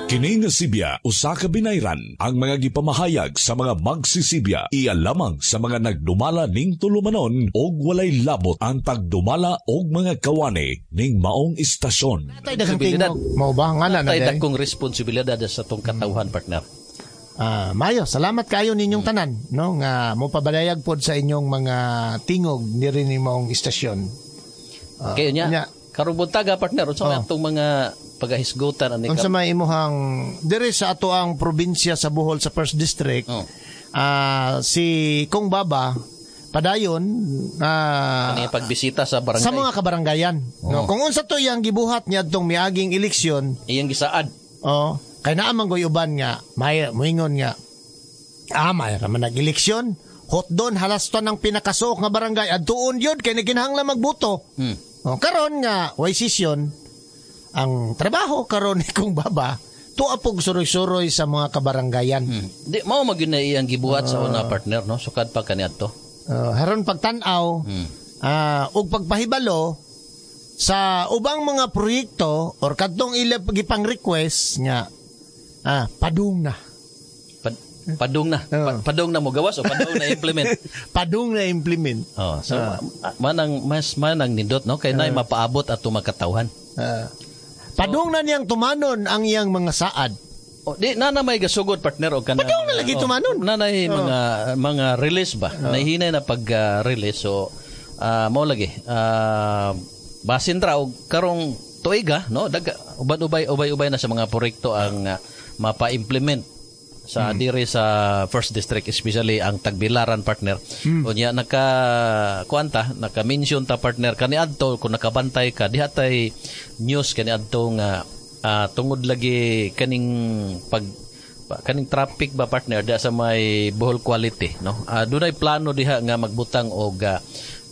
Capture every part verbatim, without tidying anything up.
Kini nga Sibya usa ka binayran ang mga gipamahayag sa mga magsisibya iya lamang sa mga nagdumala ning tulumanon og walay labot ang pagdumala og mga kawani ning maong istasyon. Tay daghang tingog mao ba ngana na tay day? Dakong responsibilidad sa tong katawhan, partner. Ah, mayo, salamat kayo ninyong tanan no nga mo pabalayag pod sa inyong mga tingog diri ni maong istasyon. Uh, Kayo niya, karong buntaga, partner, unsa man atong mga pagahisgutan ani unsa may imuhang diri sa ato ang probinsya sa Bohol sa First District. Oh. Uh, si Kong Baba padayon uh, ani pagbisita sa barangay sa mga kabaranggayan. Oh. No, kung unsa to yang gibuhat niya adtong miaging eleksyon, iyang gisaad. Oh, kay naa man goy uban nga may moingon nga ah may ra man nag-eleksyon. Hotdon halaston ang pinakasuok nga barangay adtuon yun kay naginahanglan magboto. Hmm. Oh, karon nga way session ang trabaho karon ni Kong Baba tuapog suroy-suroy sa mga kabaranggayan. Hmm. Di mao magyud na iyang gibuhat uh, sa una, partner, no? Sukad pa kaniadto. Uh, haron pagtan-aw hmm. uh, ug pagpahibalo sa ubang mga proyekto or kadtong ila gipang request nga ah padung na. Pad, padung na. Uh. Pa, padung na mo gawas o padung na implement. Padung na implement. Oh, so uh. manang mas manang nindot, no, kay uh. nay mapaabot ato makatawhan. Uh. Padung na niyang tumanon ang iyang mga saad. O, di na na may gasugod, partner, o kanang padung na lagi tumanon. Na na oh. mga mga release ba? Oh. Nahihinay na pag-release. Uh, so uh, mo lagi. Uh, basin ra og karong tuiga, no? Daga ubay ubay-ubay na sa mga proyekto ang uh, mapa-implement sa hmm. diri sa First District, especially ang Tagbilaran, partner. Hmm. Unya naka kuanta, naka-mention ta, partner, kaniadto kung nakabantay ka diha tay news kaniadto nga uh, tungod lagi kaning pag kaning traffic ba, partner, diha sa may Bohol Quality, no? Uh, dunay plano diha nga magbutang og uh,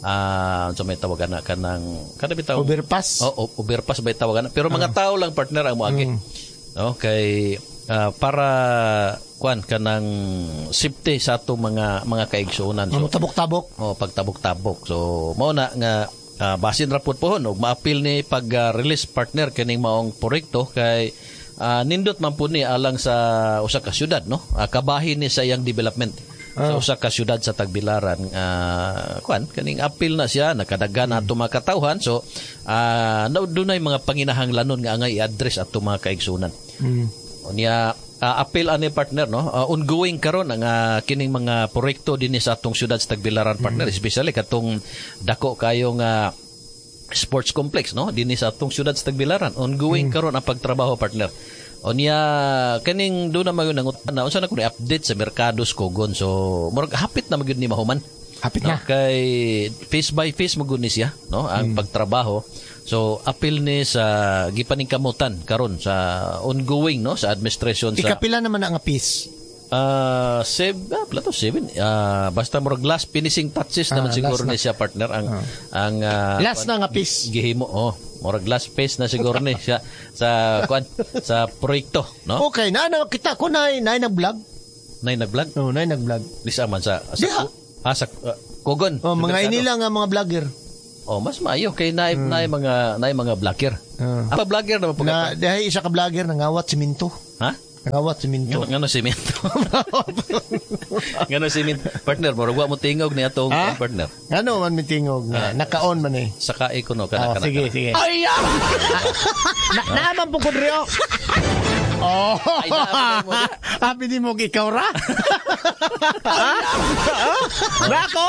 ah uh, so may tawagan na kanang kada bitaw overpass. Oh, overpass ba tawagan na? Pero mga uh. tao lang, partner, ang moagi. Hmm. No, kay Uh, para kuan kanang safety sa ato mga mga kaigsuonan. So, tabok-tabok. Oh, pagtabok-tabok. So mao na nga uh, basin ra pud pohon og maapil ni pag-release, uh, partner, kaning maong proyekto kay uh, nindot man pud ni alang sa usa ka syudad, no? Uh, kabahin ni sa iyang development. Uh. Sa usa ka syudad sa Tagbilaran, uh, kuan kaning apil na siya nakadagan hmm. ato mga katawhan. So uh, dunay mga panginahanglanon nga angay i-address ato mga kaigsuonan. Hmm. Unya uh, appeal ani, partner, no, uh, ongoing karon ang uh, kining mga proyekto dinhi sa atong syudad sa Tagbilaran, partner, mm-hmm. especially katong dako kayong uh, sports complex, no, dinhi sa atong syudad sa Tagbilaran. Ongoing mm-hmm. karon ang pagtrabaho, partner. Unya kaning do na mayon ang na unsa na kun update sa merkados Kogon. So murag hapit na magyud ni mahuman. Hapit no? na. Kay face by face magud ni siya, no, ang mm-hmm. pagtrabaho. So apil ni sa gipaningkamutan karon sa ongoing, no, sa administration sa ikapila naman ang apis. Ah, uh, seven, ah, plato seven. Ah, uh, basta murag last finishing touches ah, naman siguro ni siya, partner, ang uh. ang uh, last na nga apis. Gihimo, oh, murag last phase na siguro ni siya sa kuan sa proyekto, no? Okay, na na kita ko nay nay nag-vlog. Nay nag-vlog? Oh, nay nag-vlog. Lisa man sa sa, ah, sa uh, Kogon. Oh, mga inila nga mga vlogger. Oh, mas maayo kay naay hmm. naay mga naay mga vlogger. Uh. Apa vlogger na pag na dahil isa ka vlogger nangawat siminto. Ha? Nangawat siminto. Ngano siminto? Ngano siminto? Partner, murag wa mo tingog ni atong ha? Partner. Ngano man mi tingog na naka-on man eh. Saka ko no kana oh, kana. Sige, sige. Ay! na naman po kudrio. Oh. Ay na mo. Happy di mo ikaw ra. Bako.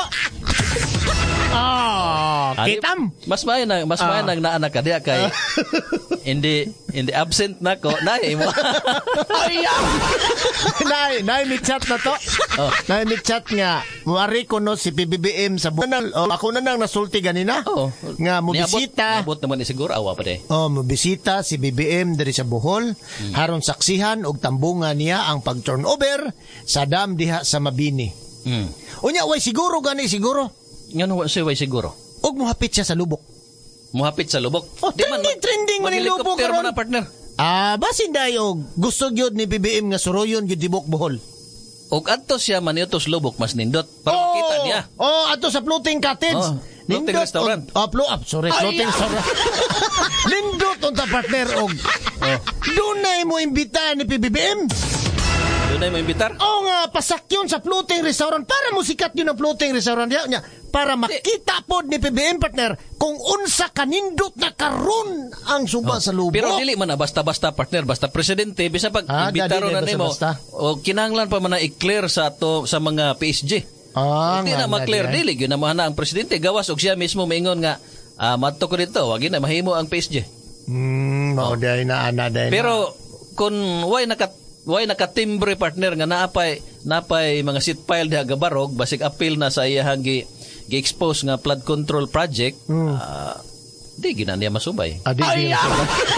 Oh, kitam. Mas maay na mas maay nang naanak ka diha kay hindi hindi absent nako nay mo. Ay. Nay, nay mi chat na to. Oh. Nay mi chat nga muari ko no si P B B M sa Bohol. Oh, ako na nang nasulti ganina. Oh. Nga mo bisita. Niabot naman ni siguro awa pa de. Oh, mo bisita si B B M diri sa Bohol hmm. haron saksihan og tambungan niya ang pag-turnover sa dam diha sa Mabini. Hmm. Unya way siguro gani siguro. Ngano wa siya way siguro. Og mohapit siya sa lubok. Mohapit sa lubok. Oh, di trending, man, trending man yung lubok karon. Na, partner. Ah, basin dayo gusto gyud ni B B M nga suroyon gyud dibok Bohol. Og adto siya man ito sa lubok mas nindot para oh, makita niya. Oh, adto sa floating cottage. Oh. Floating restaurant. Oh, plo up, sorry, floating restaurant. Nindot unta partner og. Oh. Dunay mo imbita ni P B B M. Doon na mo imbitar? O nga, pasakyon sa floating restaurant para mo sikat yun ang floating restaurant niya. Para makita po ni P B M partner kung unsa kanindot na karon ang suba Oh. sa lubok. Pero dili man na basta-basta partner, basta presidente, bisa pag Ah, imbitaron dali, na nimo. basta-basta. O kinahanglan pa man na i-clear sa to sa mga P S G. Ah, Hindi na nga ma-clear na, dili gyud na mahana ang presidente gawas og siya mismo maingon nga ah, madto ko dito, wag na mahimo ang P S G. Hmm, mao day na ana day. Pero kung why naka why nakatimbre partner nga naapay napay mga seat pile diha gabarog basig appeal na sa iyahang gi, gi-expose nga flood control project, Hmm. ah, di gina niya masubay. Adi di na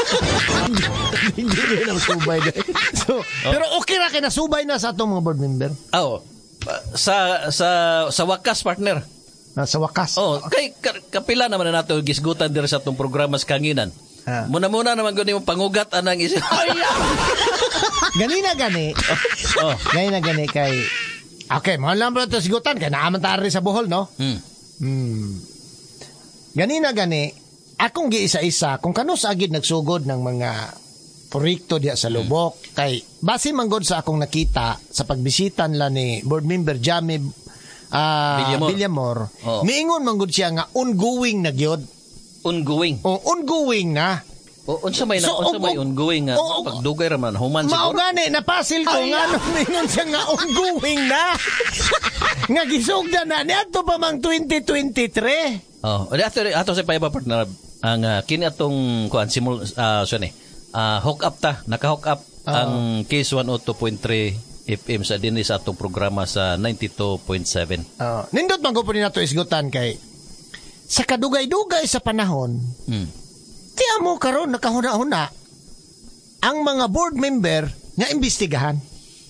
Hindi na subay day. So, pero okay ra kay nasubay na sa atong mga board member. Oh, sa sa sa wakas partner. Na sa wakas. Oh, kay ka, kapila naman na nato gisgutan diri sa atong programa sa kanginan. Ah. Muna-muna naman gani mo pangugat anang isip. Gani na gani. Oh. Gani na gani kay okay, mga lang to sigutan kay naaman ta rin sa Bohol, no? Hmm. Hmm. Gani na gani, akong giisa-isa kung kanus agid nagsugod ng mga proyekto diya sa Lubok hmm. kay base manggod sa akong nakita sa pagbisitan la ni board member Jamie uh, Villamor, Villamor oh. miingon manggod siya nga ongoing na gyud. Ongoing. O ongoing na. O unsa may na So, unsa may og- ongoing nga og- pagdugay ra man human Mao siguro. gani napasil ko nga nung mingon siya nga ongoing na. Nga gisugdan na niadto pa mang twenty twenty-three. Oh, adi ato ato sa payaba partner ang uh, kini atong kuan simul uh, so ni. Uh, hook up ta, naka-hook up Ah. ang Case one oh two point three F M sa dinhi sa atong programa sa ninety-two point seven. Uh, nindot man ko po nato isgutan kay sa kadugay-dugay sa panahon, Hmm. tiya mo karon nakahuna-huna ang mga board member nga imbestigahan.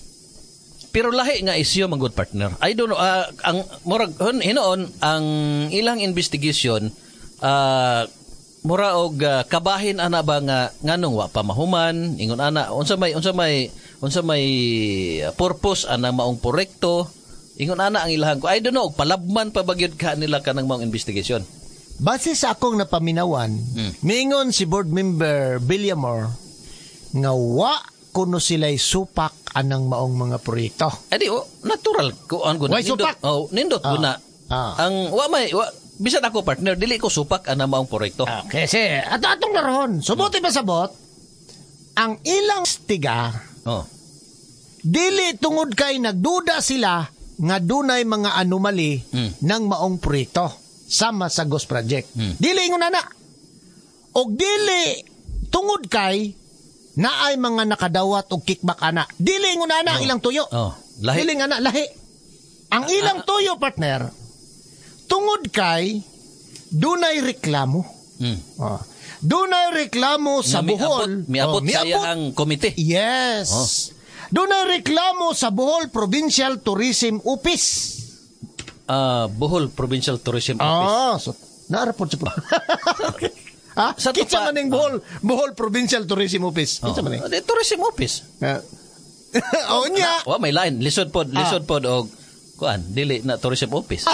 Pero lahi nga isyu man good partner. I don't know uh, ang murag hun- hinoon ang ilang investigation uh, mura og uh, kabahin ana ba nga nganong wa pa mahuman ingon ana unsa may unsa may unsa may uh, purpose ana maong proyekto ingon ana ang ilahang ko I don't know palabman pa bagyod ka nila kanang maong investigation. Base sa akong napaminawan, Hmm. miingon si board member Villamor nga wa kuno sila'y supak anang maong mga proyekto. Adi oh, natural ko ang guna Why supak? oh nindot Ah. guna Ah. ang wa may wa, bisan ako partner dili ko supak ana maong proyekto. Ah, kasi ato atong naroon, subuti pa sabot, ang ilang stiga, Oh. dili tungod kay nagduda sila nga dunay mga anomaly Hmm. ng maong proyekto sama sa Ghost Project. Hmm. Dili ingon ana. Og dili tungod kay naay mga nakadawat og kickback ana. Dili ingon ana ang ilang tuyo. Oh, lahi. Dili nga na lahi. Ang ilang tuyo partner tungod kay dunay reklamo. Hmm. Oh. Dunay reklamo sa Nga Bohol. miabot, miabot Oh, sa iyang komite. Yes. Oh. Dunay reklamo sa Bohol Provincial Tourism Office. Ah, Bohol Provincial Tourism Office. Ah, so naarapod sa Ha? Sa Kitsa tupa- man ning Bohol, Bohol Provincial Tourism Office. Kitsa man ning. Oh, di tourism office. O nya. Wa may line, lisod pod, lisod pod og kuan, dili na tourism office.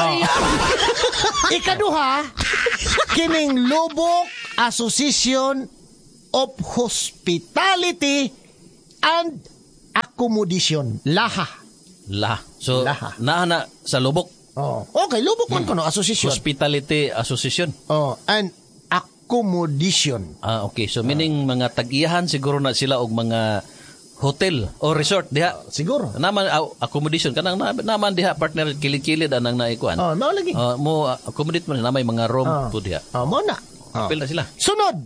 Ikaduha, kining Lubok Association of Hospitality and Accommodation. Laha. La. So Laha. naa na sa Lubok Oh. Okay, Lubok man kono association. Hospitality Association. Oh, and accommodation. Ah, okay. So meaning mga tag-iyahan siguro na sila og mga hotel o resort diha. Siguro. Naman uh, accommodation kanang na, naman diha partner kilid-kilid anang naikuan. Oh, mao lagi. Uh, mo uh, accommodate man na may mga room Oh. po diha. Oh, mo na. Oh. Apil na sila. Sunod.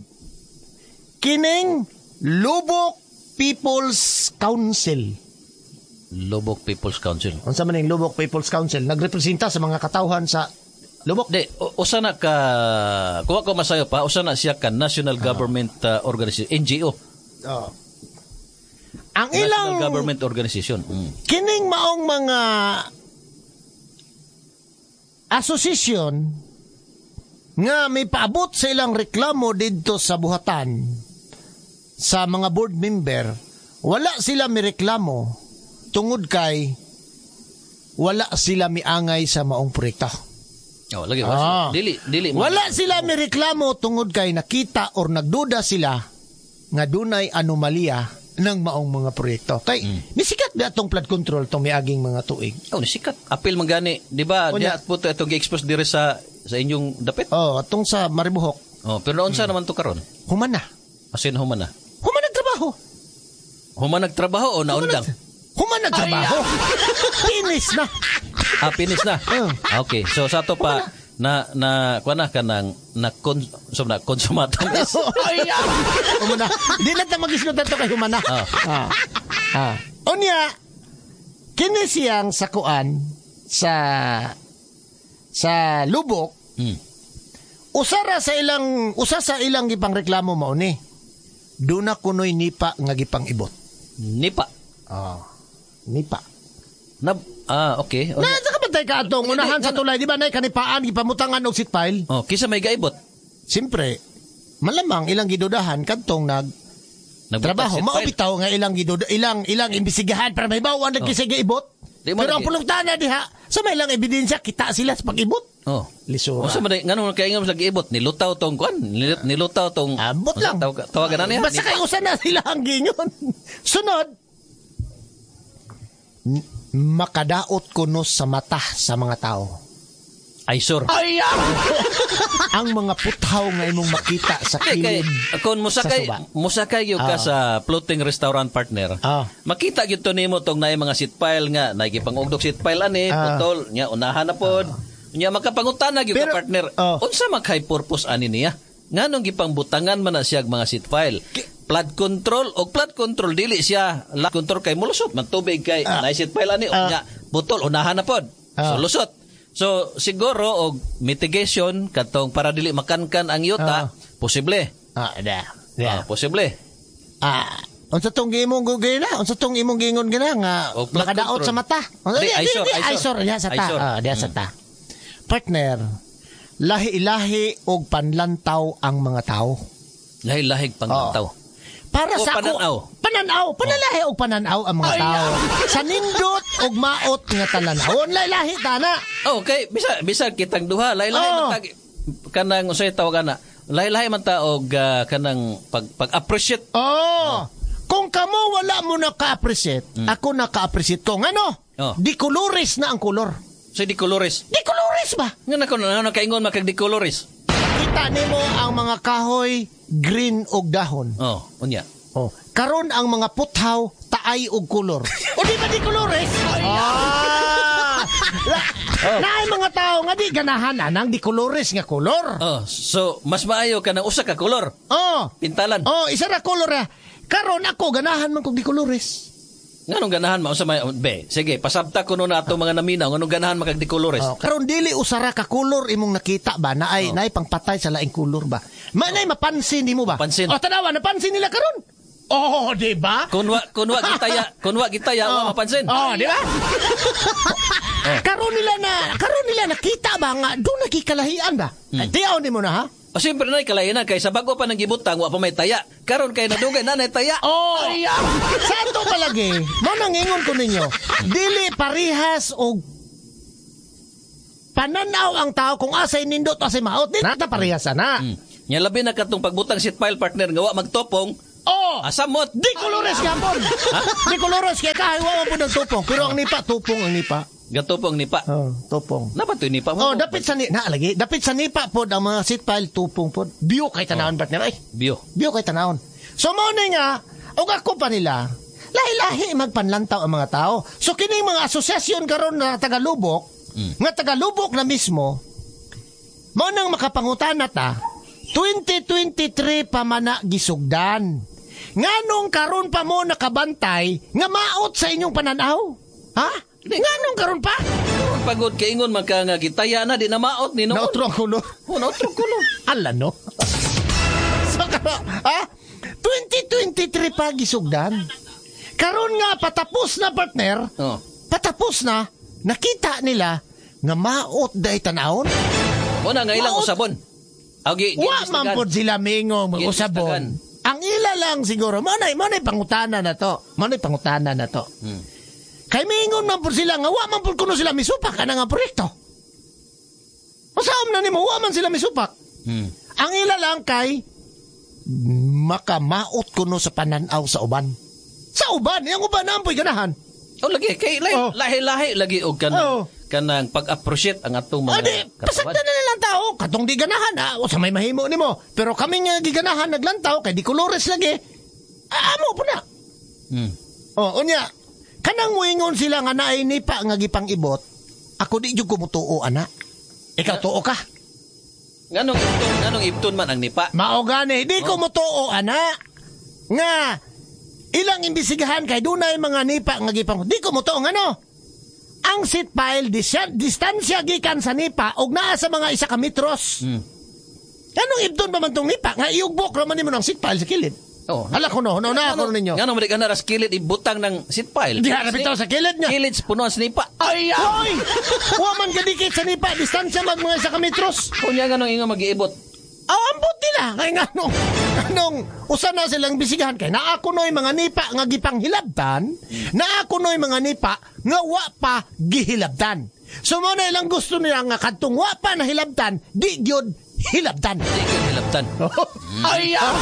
Kining Lubok People's Council. Lubok People's Council. Unsa man ning Lubok People's Council? Nagrepresenta sa mga katawhan sa Lubok. De, u- usa na ka kuha ko masayo pa, usa na siya ka National Government uh, Organization, N G O. Oh. Ang National ilang Government Organization. Mm. kining maong mga asosasyon nga may paabot sa ilang reklamo didto sa buhatan sa mga board member, wala sila may reklamo tungod kay wala sila miangay sa maong proyekto. Oh, lagi Ah. dili dili mo- Wala sila may reklamo tungod kay nakita or nagduda sila nga dunay anomalya ng maong mga proyekto. Kay Mm. nisikat na itong flood control itong miaging mga tuig. Oh, nisikat. Apil man gani, di ba? O, Diya nya- po to itong gi-expose dire sa sa inyong dapit. Oh, atong sa Maribuhok, Oh, pero naunsa naman to karon? human na. Asin human na. Human nagtrabaho. Human nagtrabaho o naundang? Human nagtrabaho. Finish na. Ah, finish na. Oh. Ah, okay. So sa to pa na na kuha na ka nang na kon so na konsumatong is. Human na. Di na ta mag-isgot na to kay human na. Ah. Ah. Ah. Unya, kini siyang sakuan sa sa lubok, Hmm. usara sa ilang usa sa ilang gipang reklamo mao ni. Duna kunoy nipa nga gipang ibot. Nipa. Ah. Nipa. Na ah, okay. O, Na sa kabantay ka atong unahan sa tulay, di ba nay kanipaan gipamutangan og seat file? oh, kisa may gaibot. Siyempre, malamang ilang gidudahan kadtong nag Nagbutas trabaho seat mao file. bitaw nga ilang giduda ilang ilang imbisigahan para may bawan lagi sa giibot. Di mo Pero ang lagi- pulungtana diha, sa may ilang ebidensya kita sila sa pag-ibot. Oh. Lisura. O sa man nganong kay ingam sa giibot nilutaw tong kuan, Nil- nilutaw tong Abot lang. Tawag, tawagan na niya. Basta kay usa na sila ang gingon. Sunod, n- makadaot kuno sa mata sa mga tao. Ay sure. Ang mga puthaw nga imong makita sa Kay, kay, kilid. kung musakay, Sa suba. musakay gyud ka Ah. sa floating restaurant partner, Ah. makita gyud to nimo tong naay mga seat pile nga, naigipangugdog seat pile ani, Ah. putol, nya unahan na pod. Nya makapangutana gyud Pero- ka partner, oh. unsa mag high purpose ani niya? Nganong gipangbutangan man na siya mga seat pile? Flood control o flood control dili siya flood control kay mulusot man tubig kay Ah. naay seat pile ani, Ah. nya putol unahan na pod. Ah. So lusot. So siguro og mitigation katong para dili makankan ang yuta, Ah. posible. Ah, da. Ah, Da. posible. Ah, unsa tong imong gugay na? Unsa tong imong gingon gina nga O, flood makadaot control. sa mata? Di, Di, di, eyesore, di, eyesore. eyesore, diha sa ta. Eyesore. Ah, diha sa Mm. ta. Partner, lahi-lahi og panlantaw ang mga tao. Lahig-lahig panglantaw. Para O, sa ako, pananaw. pananaw, panalahi og pananaw ang mga tao. Sa nindot og maot nga talanawon, lahi-lahi tana. Oh, okay, bisa bisa kitang duha lahi-lahi Oh. man tag kanang usay tawagan na. Lahi-lahi man ta og ah, kanang pag pag-appreciate. Oh. Kung kamo wala mo na ka-appreciate, ako na ka-appreciate ko. Ngano? Oh. Di colores na ang color. So di colores. Di colores ba? Nga na kuno nga kaingon makag di colores. Kita nimo ang mga kahoy green og dahon. Oh, unya. Oh, karon ang mga puthaw taay og kolor. O di ba di kolores? Ah! Oh. Naay mga tao nga di ganahan anang di kolores nga kolor. Oh, so mas maayo ka ng usa ka color. Oh. Pintalan. Oh, isa ra kolor ah. Karon ako ganahan man kog di kolores. Nganong ganahan mao sa may be. Sige, pasabta kuno na ato mga naminaw nganong ganahan makag di colores. Oh, karon dili usara ka kolor imong nakita ba naay Oh. naay pangpatay sa laing kolor ba? Manay mapansin nimo ba? Mapansin. Oh, tanawa napansin nila karon. Oh, di ba? Kunwa kunwa gitaya, kunwa gitaya wa mapansin. Oh, di ba? Karon nila na, karon nila nakita ba nga do nakikalahian ba? Hmm. Tiyaw nimo na ha? O siyempre na kalainan kay sa bago pa nang gibutang wa pa may taya. Karon kay nadugay na nay taya. Oh, sa ato palagi, mo nangingon ko ninyo, dili parihas og pananaw ang tao kung asay nindot o asay maot. Di nata parihas na. Hmm. Nya labi na katong pagbutang seat pile partner nga wa magtopong. Oh, Asamot. di kolores gapon. Di kolores kay kahit wa mo ng tupong, pero ang nipa tupong ang nipa. Gatopong ni pa. Oh, tupong. Napa to ni pa mo? Oh, dapit sa ni na lagi, dapit sa nipa pod ang mga seat pile tupong pod. Biyo kay tanawon partner ay. Bio. Biyo kay tanawon. So mo ni nga, og ako pa nila, lahi-lahi magpanlantaw ang mga tao. So kining mga asosasyon karon na Tagalubok, Mm. nga Tagalubok na mismo, mo nang makapangutan na ta, twenty twenty-three pa man na gisugdan. Nganong karon pa mo nakabantay nga maot sa inyong pananaw? Ha? Nganong karon pa? Pagod kay ingon man ka nga gitaya na di na maot ni noon. Nautro ang kulo. Oh, nautro kulo. Ala no? So karon, ha? twenty twenty-three pa gisugdan. Karon nga patapos na partner, Oh. patapos na, nakita nila nga maot day tanawon. Mo na nga ilang Maot. usabon. Agi Wa man pod sila mingong mag-usabon. Ang ila lang siguro, mo nay mo nay pangutana na to. Mo nay pangutana na to. Hmm. Kay mingon man pod sila nga wa man pod kuno sila misupak kana nga proyekto. Usaom na nimo, wa man sila misupak. Hmm. Ang ila lang kay makamaot kuno sa pananaw sa uban. Sa uban, yung uban na ampoy ganahan. Oh, lagi kay lahi, Oh. lahi-lahi lagi og kanang Oh. kanang pag-appreciate ang atong mga Adi, pasagdan na nilang tao, katong di ganahan ha, o sa may mahimo nimo. Pero kami nga giganahan naglantaw kay di kolores lagi. Ah, amo po na. Hmm. Oh, unya, kanang muingon sila nga naay nipa nga gipang ibot, ako di jud ko mutuo ana. Ikaw tuo ka. Nganong ipton, nganong ipton man ang nipa? Mao gani, di ko mutuo ana. Nga ilang imbisigahan kay dunay mga nipa nga gipang. Di ko mutuo ngano. Ang seat pile dis- distansya gikan sa nipa og naa sa mga isa ka metros. Hmm. Anong ibton pa man tong nipa nga iugbok ra man nimo ng seat pile sa kilid. Oh. Hala ko no, no na ako ninyo. Ngano man di ka na ras kilid ibutang ng seat pile. Di harap ito sa kilid niya. Kilid sa punuan sa nipa. Ay, ay! Wa man kadikit sa nipa, distansya mag mga isa ka metros. Kunya nganong ingon mag-iibot. Aw, ambot nila. Kaya nga nung, anong, usa na silang bisigahan kay na ako no'y mga nipa nga gipang hilabtan, na ako no'y mga nipa nga wa pa gihilabtan. So mo na ilang gusto nila nga kadtong wa pa na hilabtan, di gyud hilabtan. Di ko hilabtan. Ay, ah!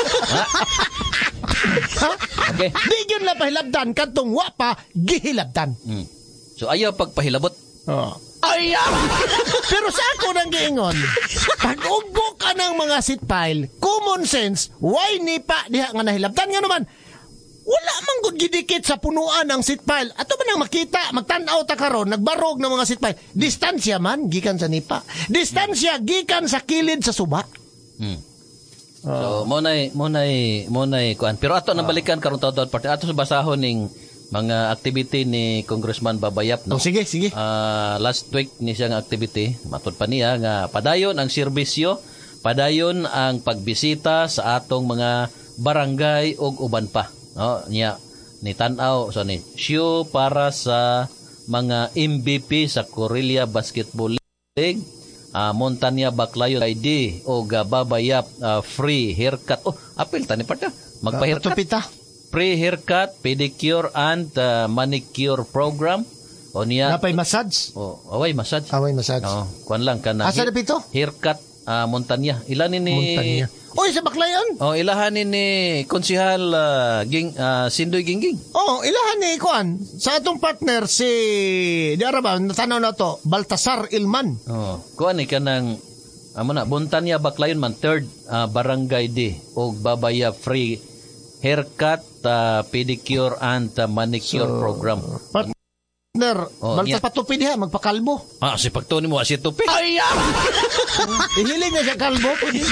Ha? Okay. Di gyud la pa hilabtan kadtong wa pa gihilabtan. Hmm. So ayaw pagpahilabot. Oh. Ay, ah! Pero sa ako nang giingon, pag ugbo ka ng mga seat pile, common sense, why ni pa diha nga nahilabtan nga naman, wala man gud gidikit sa punuan ng seat pile. Ato ba nang makita, magtan-aw ta karon, nagbarog ng mga seat pile. Distansya man, gikan sa nipa. Distansya, gikan sa kilid sa suba. Hmm. So, mo nay mo nay mo nay kuan. Pero ato nang balikan karon taon-taon parte ato sa basahon ning mga activity ni Congressman Babayap, no? Oh, sige, sige. Ah, last week ni siya nga activity, matud pa niya nga padayon ang serbisyo, padayon ang pagbisita sa atong mga barangay ug uban pa. No, niya ni tan-aw so ni show para sa mga M V P sa Corilla Basketball League. Uh, Montania Baclayon I D o Babayap uh, free haircut. Oh, apil tani pa ta. Magpa-haircut. Tupita. Free haircut, pedicure and uh, manicure program. O niya. Napay massage. Oh, away massage. Away massage. Oh, kuan lang kana. Asa na pito? Haircut uh, Montania. Ilan ni Montania. Oy, sa Baclayon. Oh, ilahan ni Konsehal uh, Ging uh, Sindoy Gingging. Oh, ilahan ni kuan sa atong partner si di ara ba natanaw na to Baltasar Ilman. Oh, kuan ni kanang amo na Montania Baclayon man third uh, barangay di og babaya free haircut, uh, pedicure and uh, manicure So, program. Partner, Oh, baltas niya- patupi diha magpakalbo. Ah, si pagtuon mo si tupi. Ay, ihiling na siya kalbo.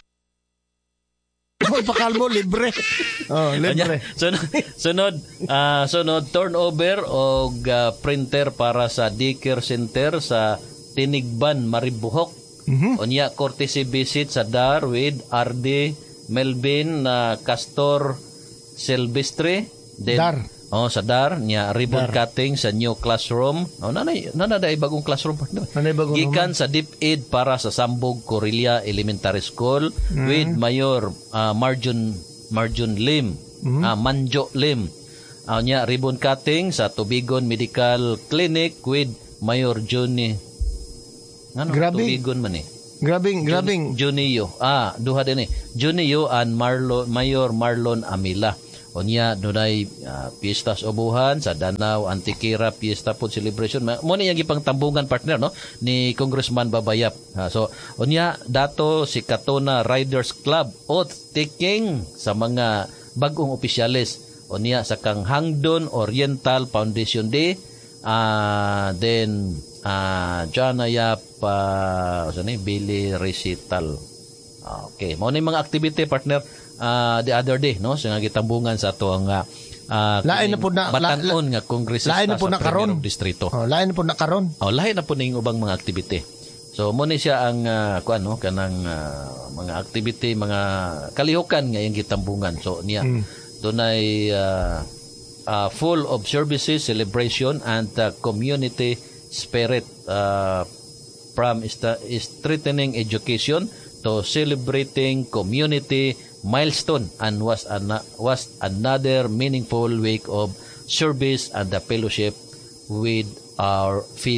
Magpakalbo libre. Oh, libre. Sunod, sunod, ah, sunod turnover og ah, printer para sa daycare center sa Tinigban, Maribuhok. Mhm. Unya courtesy visit sa D A R with R D Melvin na Castor Silvestre. Then, D A R. Oh, sa D A R nya ribbon D A R. cutting sa new classroom. Oh, nanay nanay bagong classroom. Nanay bagong Gikan sa DepEd para sa Sambog Corilla Elementary School Mm. with Mayor uh, Marjun Marjun Lim, Mm-hmm. ah, Manjo Lim. Uh, nya ribbon cutting sa Tubigon Medical Clinic with Mayor Johnny. Ano Grabe. Tubigon man eh. Grabing, grabing. Junio. Ah, duha din eh. Junio and Marlon, Mayor Marlon Amila. Unya, dunay uh, Piestas Obuhan sa Danau, Antikira, Fiesta Food Celebration. Mo ni yung ipang tambungan partner, no? Ni Congressman Babayap. Ah, so, unya, dato si Katona Riders Club oath taking sa mga bagong opisyalis. Unya, sa kang Hangdon Oriental Foundation Day. Ah, then, ah, Janayap, uh, ni Billy Recital. Ah, okay, mo ni mga activity partner uh, the other day, no? So nga gitambungan sa ato ang uh, Lain na po na- batanon nga kongresista lain na po sa na karon. Primero Distrito. Oh, lain po na karon. Oh, lahi na po ning ubang mga activity. So mo ni siya ang uh, kuan no kanang uh, mga activity, mga kalihukan nga yung gitambungan. So niya Hmm. dunay uh, uh, full of services, celebration and uh, community spirit uh, from sta- strengthening education to celebrating community milestone and was an- was another meaningful week of service and the fellowship with our fellow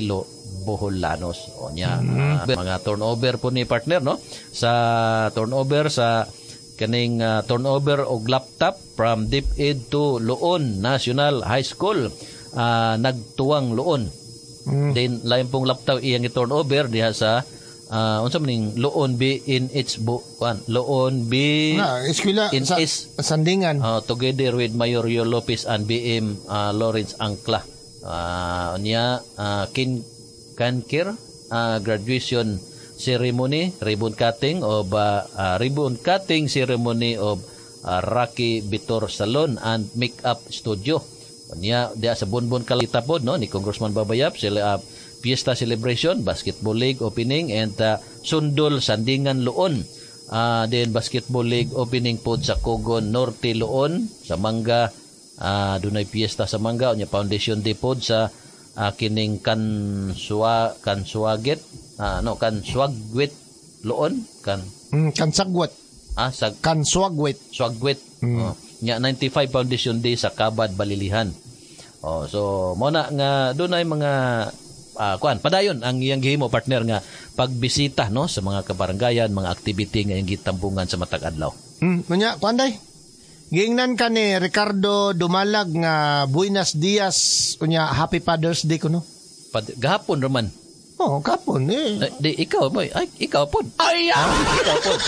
Boholanos. O niya, mm-hmm. uh, mga turnover po ni partner, no? Sa turnover sa kaning uh, turnover og laptop from DepEd to Luon National High School. Uh, nagtuwang Luon. Mm. Then lain pong laptop iyang i-turnover diha sa uh, unsa maning Luon B in its bu one Luon B na eskwela in sa is Sandingan uh, together with Mayor Yo Lopez and B M uh, Lawrence Angkla uh, niya uh, kin kankir uh, graduation ceremony, ribbon cutting of uh, uh, ribbon cutting ceremony of uh, Rocky Vitor Salon and Makeup Studio. Niya diya sa Bonbon Kalita pod, no, ni Congressman Babayap sila uh, Fiesta Celebration, Basketball League opening, and uh, Sundol Sandingan Luon. Uh, then Basketball League opening pod sa Cogon Norte Luon, sa Manga uh, dunay piyesta sa Manga, unya Foundation Day pod sa uh, kining Kanswa Kanswaget uh, no Kanswagwit Luon kan mm, Kansagwat ah sa Kanswagwit Swagwit mm. oh, nya ninety-five Foundation Day sa Kabad Balilihan. Oh, so mo na nga dunay mga uh, kuan padayon ang iyang gihimo partner nga pagbisita, no, sa mga kabarangayan, mga activity nga iyang gitambungan sa matag adlaw. Hmm, nya kuan day. Giingnan ka ni Ricardo Dumalag nga buenos dias unya happy Father's Day kuno. Pad gahapon raman. Oh, kapon eh. Uh, di ikaw boy, ay ikaw pod. Ay, ah! Ikaw pod.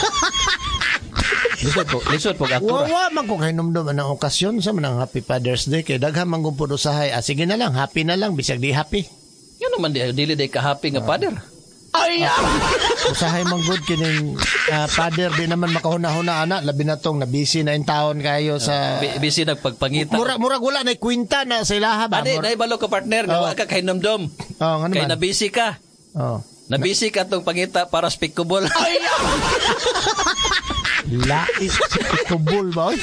Lisod po, lisod po aktura. Wawa man ko kay numdum ang okasyon sa manang happy Father's Day kay daghan man gud pud usahay. Ah, sige na lang, happy na lang bisag di happy. Yun naman di dili day ka happy nga father. Ay, ah! Usahay man gud kining uh, father di naman makahuna-huna ana labi na tong na busy na in taon kayo sa uh, busy nagpagpangita. Murag murag wala na kwenta na sa ilaha ba. Adi, nay balo ka partner nga oh. Wa ka kay numdum. Oh, nga naman. Kay na busy ka. Oh. Na busy ka tong pangita para speakable. Ay, ah! Lais kubol ba?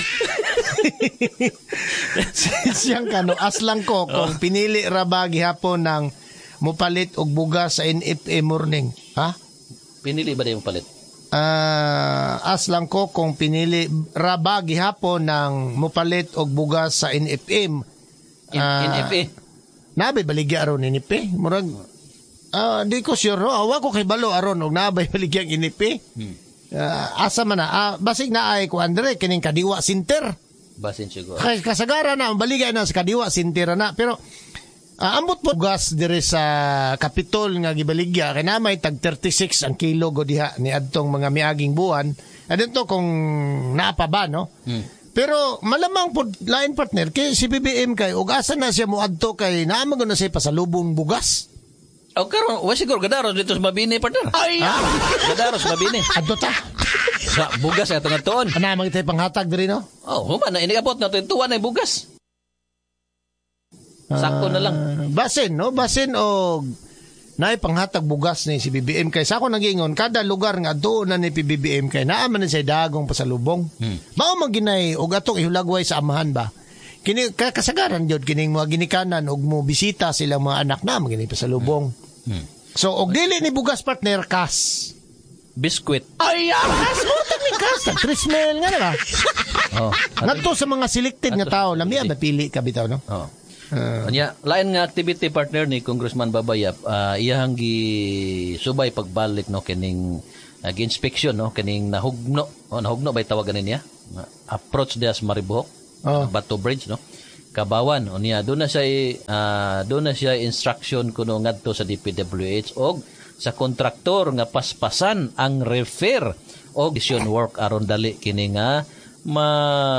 Siyang kano aslang ko kung oh. Pinili ra ba gihapon ng mupalit og bugas sa N F A morning. Ha? Pinili ba day mupalit? Ah, uh, aslang ko kung pinili ra ba gihapon ng mupalit og bugas sa N F M. Uh, N F A. Nabe baligya aron N F A. Murag ah uh, di ko sure. Awa ko kay balo aron og nabay baligya N F A. Hmm. Uh, asa man na uh, basig na ay ko Andre kining Kadiwa Center basin siguro kay kasagara na baligay na sa Kadiwa Center na pero uh, ambot po gas dire sa Kapitol nga gibaligya kay na may tag thirty-six ang kilo go diha ni adtong mga miaging buwan adto kung naapa ba no hmm. Pero malamang po lain partner kay si B B M kay ug asa na siya moadto kay naamang na siya pasalubong bugas. O karon wa siguro gadaros dito sa Mabini partner. Ay, ah. Gadaros Mabini. Adto ta. Sa bugas atong atuon. Ana magitay panghatag diri no? Oh, human na inigabot na tuwan ay bugas. Sakto na lang. Uh, basin no, basin og naay panghatag bugas ni si B B M kay sa ako nagingon kada lugar nga adto na ni P B B M kay naa man siya dagong pasalubong. Hmm. Mao man ginay og atong ihulagway sa amahan ba. Kini kasagaran jud kining mga ginikanan og mo bisita silang mga anak na magini pasalubong. Hmm. So og dili ni bugas partner kas biskwit. Ay, kas mo ni kas Christmas nga na ba? Oh, ngadto sa mga selected nga tao, lami ba pili ka bitaw no? Oh. Uh, Anya, lain nga activity partner ni Congressman Babayap, uh, iyang gi subay pagbalik no kining uh, gi-inspection no kining nahugno. Oh, nahugno bay tawagan niya. Uh, approach dia sa Maribohok. Oh. Bato Bridge no Kabawan unya do na siya uh, do na siya instruction kuno ngadto sa D P W H og sa kontraktor nga paspasan ang refer og mission work aron dali kini nga ma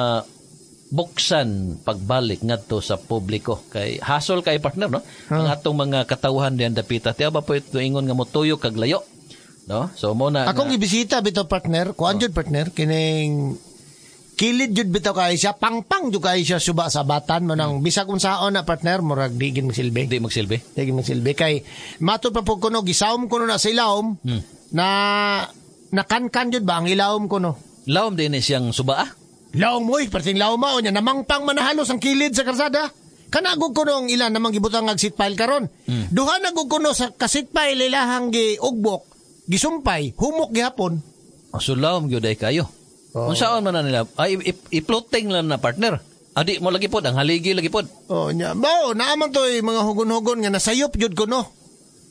buksan pagbalik ngadto sa publiko kay hasol kay partner no huh. Ang atong mga katawhan diyan dapita tiya ba po ito ingon nga motuyo kag layo no so mo na akong gibisita bitaw partner kuan jud oh. Partner kining kilid jud bitaw kay siya pangpang jud kay siya suba sa batan mo nang bisag unsaon na partner murag di gid magsilbi di magsilbi di gid magsilbi kay matud pa pug kuno gisawom kuno na sa ilawom hmm. na nakankan jud ba ang ilawom kuno lawom din ni siyang suba ah lawom moy perting lawom mao nya namangpang manahalos ang kilid sa karsada kanagog kuno ang ilan namang gibutang ag seat pile karon hmm. Duha na gug kuno sa kasit pile ilahang gi ugbok gisumpay humok gihapon so lawom gyud ay kayo. Oh. Kung saan man na nila, ay i-floating lang na partner. Adi mo lagi pod, ang haligi lagi pod. Oh, nya. Bao, naaman to mga hugon-hugon nga nasayop jud ko no.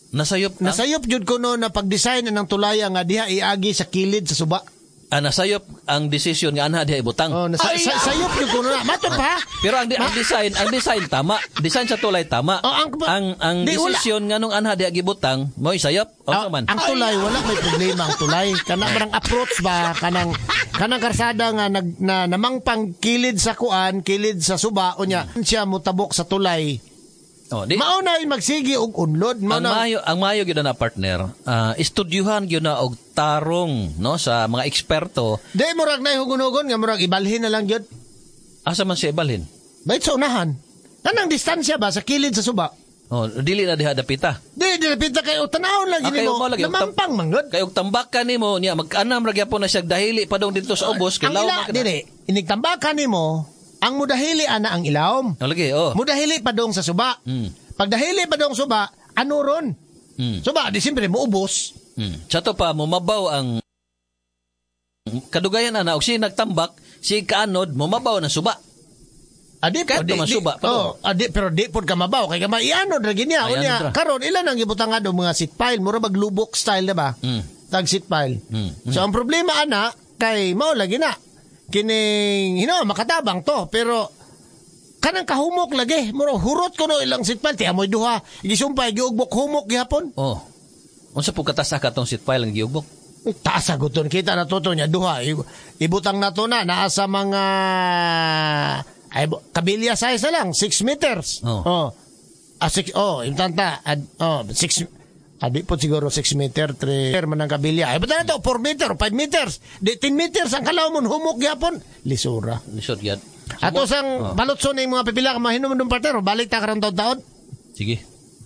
Nasayop ang, Nasayop jud ko no na pag-design ng tulaya nga diha iagi sa kilid sa suba. ah, nasayop ang desisyon nga anha diha ibutang. Oh, nasa, Ay, sa, sayop jud ko no na. Mato pa. Pero ang, di- ang design, ang design tama. Design sa tulay tama. Oh, ang- ang ang di, wala. desisyon nga nung anha diha gibutang, mo isayop. O Ah, man. ang tulay wala may problema ang tulay. Kana barang approach ba kanang kanang karsada nga nag na, namangpang kilid sa kuan, kilid sa suba unya. Siya mutabok sa tulay. Oh, di, Maunay magsigi og unlod. ang Mauna, mayo ang mayo gyud na partner. Ah, estudyuhan gyud na og tarong no sa mga eksperto. di murag na hugon-hugon nga murag ibalhin na lang gyud. Asa man siya ibalhin? Bait sa unahan. Kanang distansya ba sa kilid sa suba? Oh, dili na diha dapita. Di, dilapita kayo. Tanahon lang Ah, gini kayo mo. mo lagi, Namampang manggod. Kay og tambakan nimo niya mag-anam ra gyapon na siya dahili pa daw dito sa ubos kay Ang law ila, man ka na. dili. Inigtambakan ni mo, ang mudahili ana ang ilawom. Oh, lagi, oh. Mudahili pa dong sa suba. Mm. Pag dahili pa dong suba, ano ron? Mm. Suba, di siyempre mo ubos. Mm. Sa to pa mumabaw ang kadugayan ana og si nagtambak si kaanod mumabaw na suba. Adi Kahit di, naman di, suba pa oh, adi, pero di pod ka mabaw. Kaya kamay, ianod ra ginya. Ay, Unya, anod ra. karon ilan ang gibutang nga do mga seat pile. Mura bag lubok style, diba? Mm. Tag seat pile. Mm. So, ang problema, ana, kay mao lagi na. Kining, hino, makatabang to. Pero, kanang kahumok lagi. Mura, hurot ko no ilang seat pile. Tiya mo'y duha. Gisumpay, giugbok humok gihapon. Oh. Unsa po katasa ka tong seat file ang giugbok? Uy, taas aguton. Kita na to to niya. Duha. I- Ibutang na to na. Naasa mga... Ay, bu- kabilya size na lang. six meters. Oh. Oh. Ah, six, oh, yung tanta. Ad, oh, six, adi po siguro six meter, three meter man ang kabilya. Ay, ba't na to? four meter, five meters. Di, ten meters ang kalaw mo, humok yapon. Lisura. Lisod gyud. Ato sang Oh. balotson ng mga pipila ka mahinom ng partner. Balik ta karon taon-taon. Sige.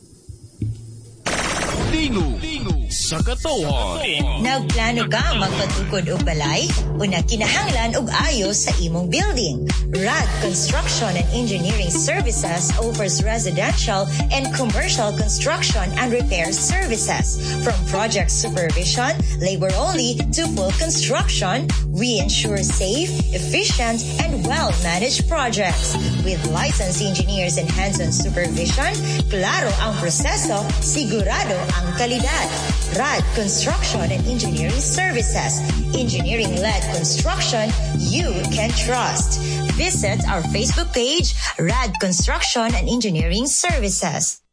Lingo sa katawan. Nagplano ka magpatukod og balay o nagkinahanglan og ayos sa imong building? Rad Construction and Engineering Services offers residential and commercial construction and repair services. From project supervision, labor only, to full construction, we ensure safe, efficient, and well-managed projects. With licensed engineers and hands-on supervision, klaro ang proseso, sigurado ang kalidad. Rad Construction and Engineering Services. Engineering-led construction you can trust. Visit our Facebook page, Rad Construction and Engineering Services.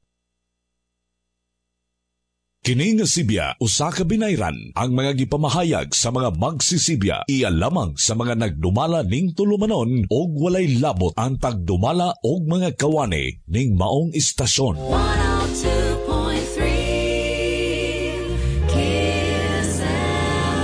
Kini nga Sibya, usa ka binayran ang mga gipamahayag sa mga magsisibya. Iya lamang sa mga nagdumala ning tulumanon og walay labot ang pagdumala og mga kawani ning maong istasyon. one oh two point three Kiss F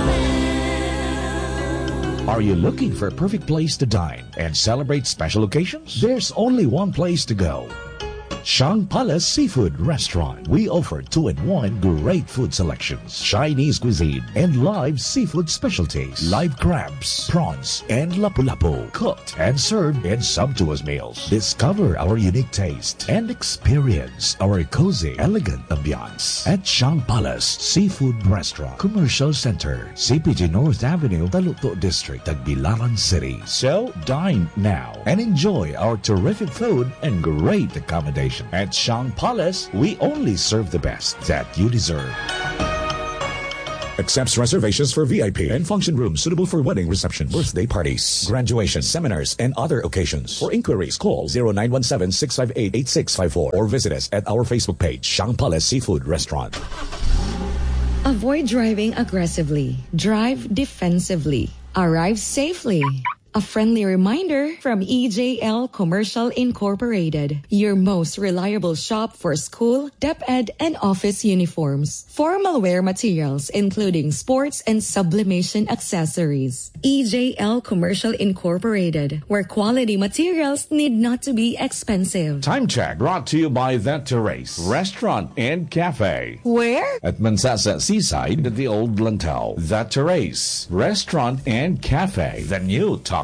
M. Are you looking for a perfect place to dine and celebrate special occasions? There's only one place to go. Shang Palace Seafood Restaurant. We offer two-in-one great food selections, Chinese cuisine, and live seafood specialties, live crabs, prawns, and lapu-lapu, cooked and served in sumptuous meals. Discover our unique taste and experience our cozy, elegant ambiance at Shang Palace Seafood Restaurant, Commercial Center, C P G North Avenue, Taluto District, Tagbilaran City. So dine now and enjoy our terrific food and great accommodation. At Shang Palace, we only serve the best that you deserve. Accepts reservations for V I P and function rooms suitable for wedding receptions, birthday parties, graduation, seminars, and other occasions. For inquiries, call zero nine one seven, six five eight, eight six five four or visit us at our Facebook page, Shang Palace Seafood Restaurant. Avoid driving aggressively. Drive defensively. Arrive safely. A friendly reminder from E J L Commercial Incorporated, your most reliable shop for school, DepEd, and office uniforms. Formal wear materials, including sports and sublimation accessories. E J L Commercial Incorporated, where quality materials need not to be expensive. Time check brought to you by That Terrace Restaurant and Cafe. Where? At Mansasa Seaside at the Old Lantau. That Terrace Restaurant and Cafe, the new talk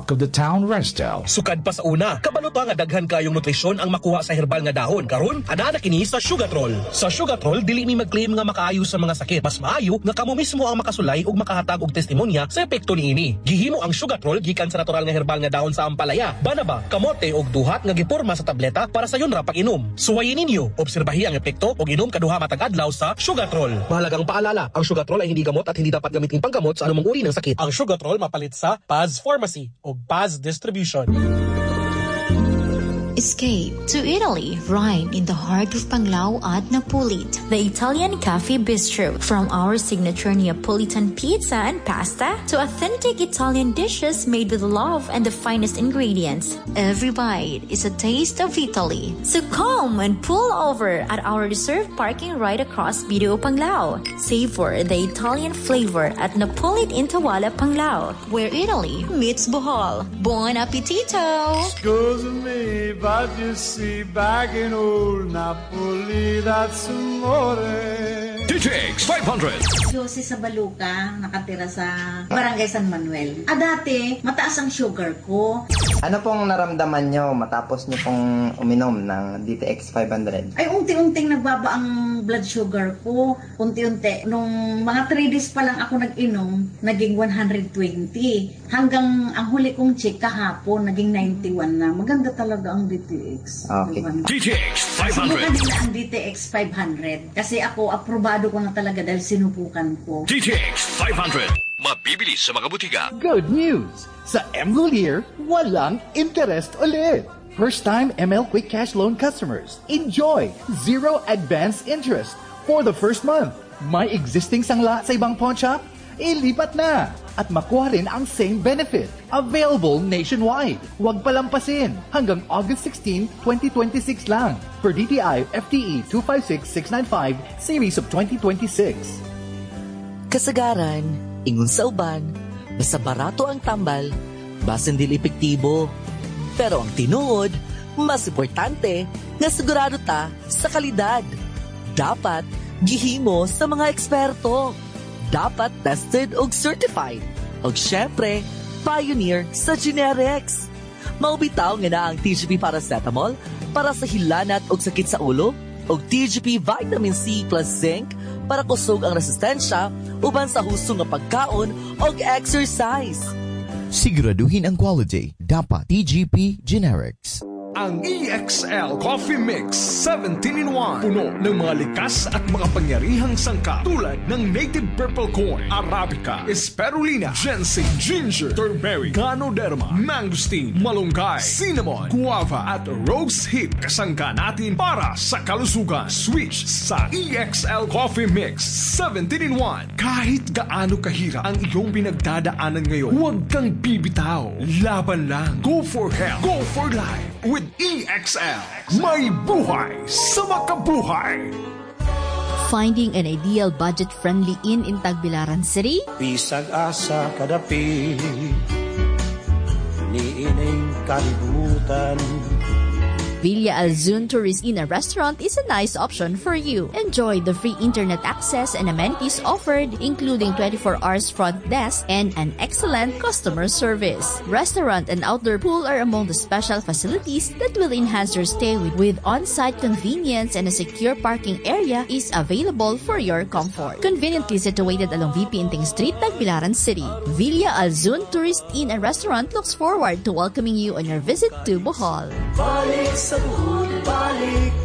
talk of the town, Restel. Sukad pa sa una, kabaluta nga daghan kayong nutrisyon ang makuha sa herbal nga dahon. Karon, ana na kini sa Sugatrol. Sa Sugatrol, dili mi mag-claim nga makaayo sa mga sakit. Mas maayo nga kamo mismo ang makasulay ug makahatag og testimonya sa epekto niini. Gihimo ang Sugatrol gikan sa natural nga herbal nga dahon sa ampalaya, banaba, kamote og duhat nga giporma sa tableta para sa yun ra pag-inom. Suwayin ninyo, obserbahi ang epekto og inom kaduha matag adlaw sa Sugatrol. Mahalagang paalala, ang Sugatrol ay hindi gamot at hindi dapat gamitin panggamot sa anumang uri ng sakit. Ang Sugatrol mapalit sa Paz Pharmacy o Paz Distribution. Escape to Italy, right in the heart of Panglao at Napolit. The Italian Cafe Bistro. From our signature Neapolitan pizza and pasta to authentic Italian dishes made with love and the finest ingredients. Every bite is a taste of Italy. So come and pull over at our reserved parking right across Video Panglao. Savor the Italian flavor at Napolit in Tawala, Panglao, where Italy meets Bohol. Buon appetito! Excuse me, but you see, back in old Napoli, that's amore. D T X five hundred. Jose sa Baluca, nakatira sa Barangay San Manuel. Ah, dati, mataas ang sugar ko. Ano pong naramdaman nyo matapos nyo pong uminom ng D T X five hundred? Ay, unti-unting nagbaba ang blood sugar ko. Unti-unti. Nung mga three days pa lang ako nag-inom, naging one hundred twenty. Hanggang ang huli kong check kahapon, naging ninety-one na. Maganda talaga ang D T X. Okay. D T X five hundred. Sinubukan nila ang D T X five hundred. Kasi ako, aprobado ko na talaga dahil sinubukan ko. D T X five hundred. Mabibili sa mga butika. Good news! Sa M. Lulier, walang interest ulit. First-time M L Quick Cash Loan customers, enjoy zero advance interest for the first month. May existing sangla sa ibang pawn shop? Ilipat na! At makuha rin ang same benefit. Available nationwide. Huwag palampasin. Hanggang August sixteenth, twenty twenty-six lang. Per D T I F T E two five six six nine five, Series of twenty twenty-six. Kasagaran, ingon sa uban, basta barato ang tambal, basin dili epektibo. Pero ang tinuod, mas importante, nga sigurado ta sa kalidad. Dapat gihimo sa mga eksperto. Dapat tested og certified. Og syempre, pioneer sa generics. Maubitaw nga na ang T G P Paracetamol para sa hilanat og sakit sa ulo, og T G P Vitamin C plus Zinc para kusog ang resistensya uban sa husto nga pagkaon og exercise. Siguraduhin ang quality. Dapat T G P Generics. Ang E X L Coffee Mix seventeen in one. Puno ng mga likas at mga pangyarihang sangkap tulad ng native purple corn, Arabica, Spirulina, ginseng, ginger, turmeric, ganoderma, mangosteen, malunggay, cinnamon, guava at rose hip. Kasangka natin para sa kalusugan. Switch sa E X L Coffee Mix seventeen in one. Kahit gaano kahirap ang iyong pinagdadaanan ngayon, huwag kang bibitaw. Laban lang. Go for health. Go for life. With E X L, may buhay sa makabuhay. Finding an ideal budget-friendly inn in Tagbilaran City? Bisag asa kadapi, niining kalibutan. Villa Alzun Tourist Inn and Restaurant is a nice option for you. Enjoy the free internet access and amenities offered, including twenty-four hours front desk and an excellent customer service. Restaurant and outdoor pool are among the special facilities that will enhance your stay with, with on-site convenience, and a secure parking area is available for your comfort. Conveniently situated along V P Inting Street, Tagbilaran City. Villa Alzun Tourist Inn and Restaurant looks forward to welcoming you on your visit to Bohol. Balik sa Bohol, balik.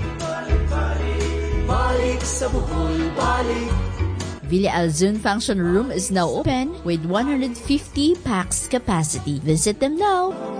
Balik sa Bohol, balik. Villa Alzun Function Room is now open with one hundred fifty pax capacity. Visit them now.